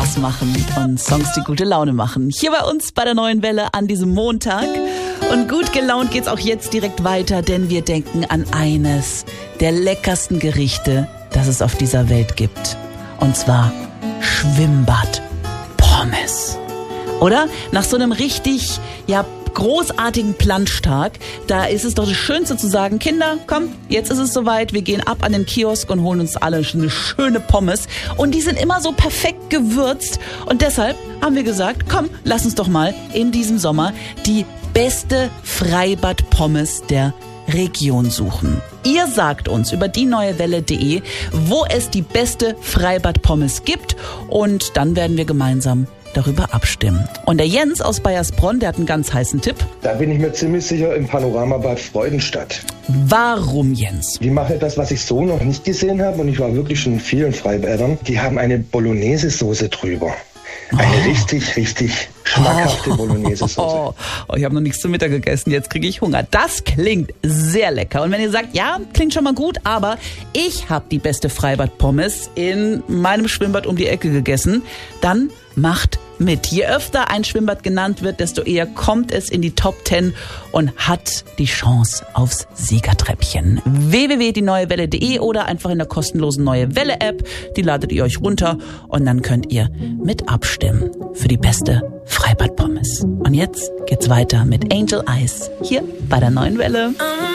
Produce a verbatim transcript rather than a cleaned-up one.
Spaß machen und Songs, die gute Laune machen. Hier bei uns bei der Neuen Welle an diesem Montag. Und gut gelaunt geht's auch jetzt direkt weiter, denn wir denken an eines der leckersten Gerichte, das es auf dieser Welt gibt. Und zwar Schwimmbad-Pommes. Oder? Nach so einem richtig, ja, großartigen Planschtag, da ist es doch das Schönste zu sagen, Kinder, komm, jetzt ist es soweit, wir gehen ab an den Kiosk und holen uns alle eine schöne Pommes. Und die sind immer so perfekt gewürzt. Und deshalb haben wir gesagt, komm, lass uns doch mal in diesem Sommer die beste Freibad-Pommes der Region suchen. Ihr sagt uns über die neue welle punkt de, wo es die beste Freibad-Pommes gibt, und dann werden wir gemeinsam darüber abstimmen. Und der Jens aus Baiersbronn, der hat einen ganz heißen Tipp. Da bin ich mir ziemlich sicher im Panoramabad Freudenstadt. Warum, Jens? Die machen etwas, was ich so noch nicht gesehen habe, und ich war wirklich schon in vielen Freibädern. Die haben eine Bolognese-Soße drüber. Eine oh. richtig, richtig schmackhafte oh. Bolognese-Soße. Oh. Oh, ich habe noch nichts zum Mittag gegessen, jetzt kriege ich Hunger. Das klingt sehr lecker. Und wenn ihr sagt, ja, klingt schon mal gut, aber ich habe die beste Freibad-Pommes in meinem Schwimmbad um die Ecke gegessen, dann macht mit. Je öfter ein Schwimmbad genannt wird, desto eher kommt es in die Top zehn und hat die Chance aufs Siegertreppchen. w w w punkt die neue welle punkt de oder einfach in der kostenlosen Neue Welle App. Die ladet ihr euch runter und dann könnt ihr mit abstimmen für die beste Freibad-Pommes. Und jetzt geht's weiter mit Angel Eyes hier bei der Neuen Welle.